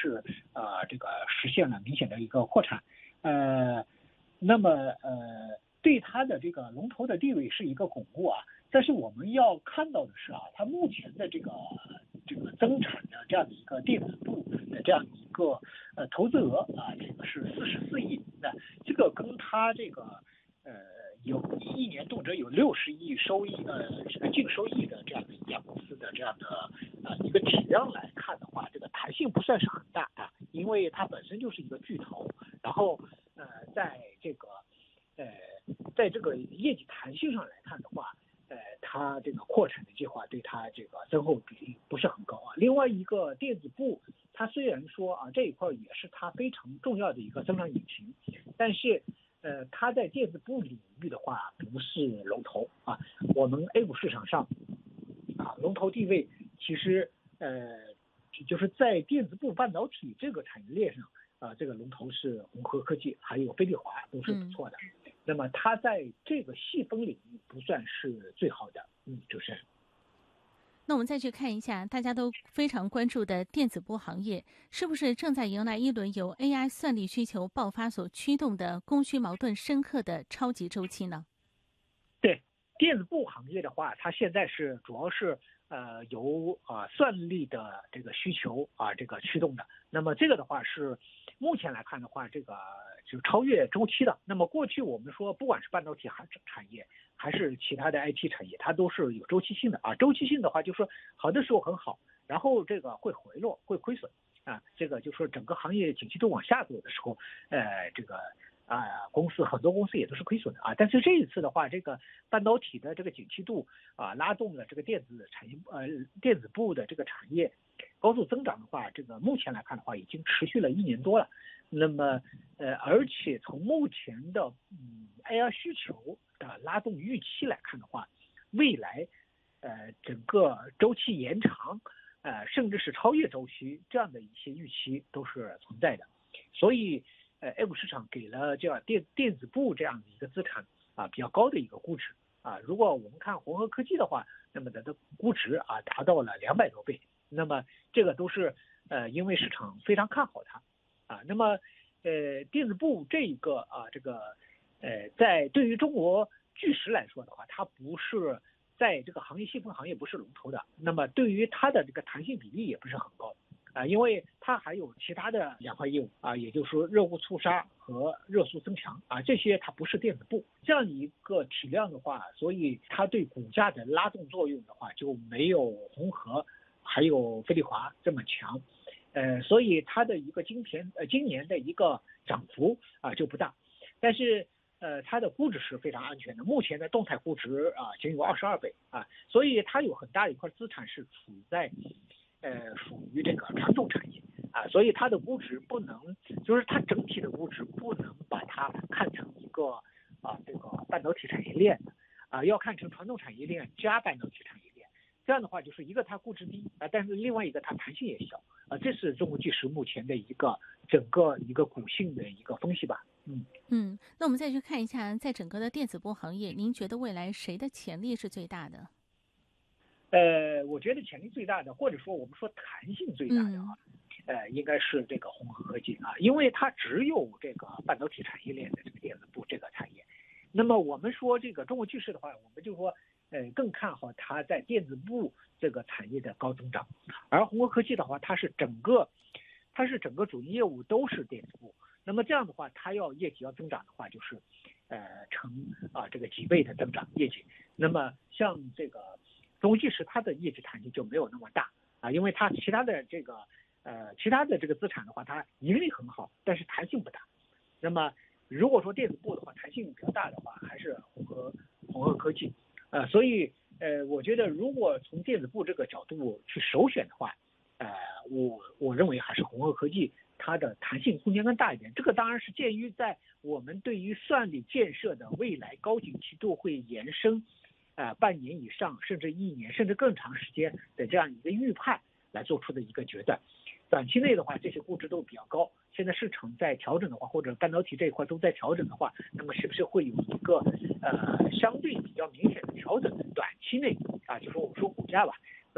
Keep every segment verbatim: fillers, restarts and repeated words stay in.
是呃这个实现了明显的一个扩产，呃，那么呃对它的这个龙头的地位是一个巩固啊。但是我们要看到的是啊，它目前的这个这个增产的这样的一个电子部的这样一个呃投资额啊，这个是四十四亿，那这个跟它这个呃有一年动辄有六十亿收益呃这个净收益的这样的一家公司的这样的呃一个体量来看的话，这个弹性不算是很大啊，因为它本身就是一个巨头，然后呃在这个呃在这个业绩弹性上来看的话。呃，它这个扩产的计划对它这个增厚比例不是很高啊。另外一个电子部，它虽然说啊这一块也是它非常重要的一个增长引擎，但是呃它在电子部领域的话不是龙头啊。我们 A 股市场上啊龙头地位其实呃就是在电子部半导体这个产业链上啊，这个龙头是宏和科技，还有飞利华都是不错的。嗯那么它在这个细分领域不算是最好的，嗯，主持人。 那我们再去看一下大家都非常关注的电子部行业，是不是正在迎来一轮由 A I 算力需求爆发所驱动的供需矛盾深刻的超级周期呢？ 对，电子部行业的话，它现在是主要是呃由啊、呃、算力的这个需求啊这个驱动的。那么这个的话是目前来看的话，这个就超越周期的。那么过去我们说，不管是半导体还产业，还是其他的 I T 产业，它都是有周期性的啊。周期性的话，就说好的时候很好，然后这个会回落，会亏损啊。这个就说整个行业景气度往下走的时候，呃，这个。啊，公司很多公司也都是亏损的啊，但是这一次的话，这个半导体的这个景气度啊，拉动了这个电子产业呃电子部的这个产业高速增长的话，这个目前来看的话，已经持续了一年多了。那么呃，而且从目前的嗯 A I 需求的拉动预期来看的话，未来呃整个周期延长，呃甚至是超越周期这样的一些预期都是存在的，所以。呃 ，A 股市场给了这样电电子部这样的一个资产啊比较高的一个估值啊。如果我们看宏和科技的话，那么它的估值啊达到了两百多倍。那么这个都是呃因为市场非常看好它啊。那么呃电子部这一个啊这个呃在对于中国巨石来说的话，它不是在这个行业细分行业不是龙头的。那么对于它的这个弹性比例也不是很高。啊，因为它还有其他的两块业务啊，也就是说热轧促杀和热速增强啊，这些它不是电子部这样一个体量的话，所以它对股价的拉动作用的话就没有宏和还有飞利华这么强，呃，所以它的一个今天呃今年的一个涨幅啊就不大，但是呃它的估值是非常安全的，目前的动态估值啊仅有二十二倍啊，所以它有很大一块资产是处在。呃，属于这个传统产业啊，所以它的估值不能，就是它整体的估值不能把它看成一个啊这个半导体产业链的啊，要看成传统产业链加半导体产业链。这样的话，就是一个它估值低啊，但是另外一个它弹性也小啊，这是中国巨石目前的一个整个一个股性的一个分析吧。嗯嗯，那我们再去看一下，在整个的电子部行业，您觉得未来谁的潜力是最大的？ 呃，我觉得潜力最大的，或者说我们说弹性最大的啊， 嗯、 呃，应该是这个宏和科技啊，因为它只有这个半导体产业链的这个电子部这个产业。那么我们说这个中国巨石的话，我们就说，呃，更看好它在电子部这个产业的高增长，而宏和科技的话，它是整个，它是整个主营业务都是电子部。那么这样的话，它要业绩要增长的话，就是，呃，成啊这个几倍的增长业绩。那么像这个。中国巨石它的业绩弹性就没有那么大啊，因为它其他的这个呃其他的这个资产的话，它盈利很好，但是弹性不大。那么如果说电子部的话，弹性比较大的话，还是宏和宏和科技啊、呃，所以呃，我觉得如果从电子部这个角度去首选的话，呃，我我认为还是宏和科技它的弹性空间更大一点。这个当然是鉴于在我们对于算力建设的未来高景气度会延伸。呃，半年以上，甚至一年，甚至更长时间的这样一个预判来做出的一个决断。短期内的话，这些估值都比较高。现在市场在调整的话，或者半导体这一块都在调整的话，那么是不是会有一个呃相对比较明显的调整？短期内啊，就说我们说股价吧，那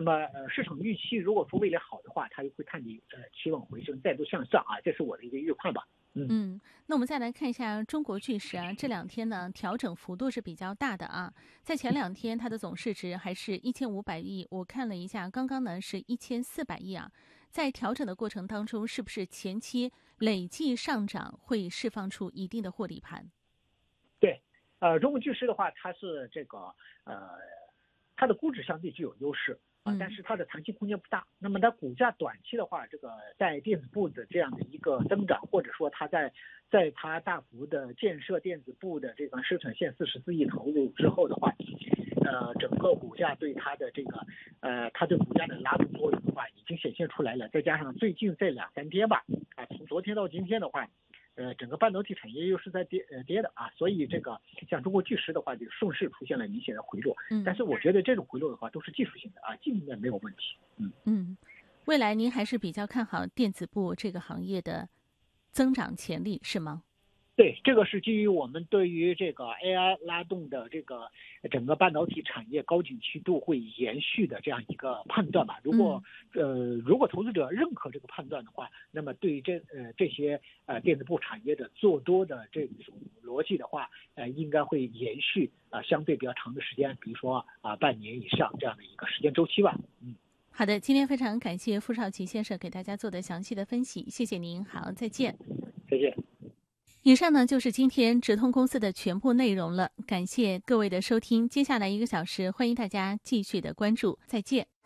那么呃市场预期如果说未来好的话，它就会探底呃企稳回升，再度向上啊，这是我的一个预判吧。 嗯嗯，那我们再来看一下中国巨石啊，这两天呢调整幅度是比较大的啊，在前两天它的总市值还是一千五百亿，我看了一下，刚刚呢是一千四百亿啊，在调整的过程当中，是不是前期累计上涨会释放出一定的获利盘？ 对，呃，中国巨石的话，它是这个呃，它的估值相对具有优势。啊，但是它的弹性空间不大。那么它股价短期的话，这个在电子部的这样的一个增长，或者说它在在它大幅的建设电子部的这个生产线四十四亿投入之后的话，呃，整个股价对它的这个呃，它对股价的拉动作用的话，已经显现出来了。再加上最近这两三天吧，啊，从昨天到今天的话。呃，整个半导体产业又是在跌呃跌的啊，所以这个像中国巨石的话，就顺势出现了明显的回落。嗯，但是我觉得这种回落的话都是技术性的啊，基本面没有问题。嗯嗯，未来您还是比较看好电子部这个行业的增长潜力，是吗？ 对，这个是基于我们对于这个 A I 拉动的这个整个半导体产业高景气度会延续的这样一个判断吧。如果、嗯、呃如果投资者认可这个判断的话，那么对于这呃这些呃电子部产业的做多的这种逻辑的话，呃应该会延续啊、呃、相对比较长的时间，比如说啊、呃、半年以上这样的一个时间周期吧。嗯， 好的，今天非常感谢傅少奇先生给大家做的详细的分析，谢谢您，好，再见。 再见。 以上呢就是今天直通公司的全部内容了，感谢各位的收听。接下来一个小时，欢迎大家继续的关注，再见。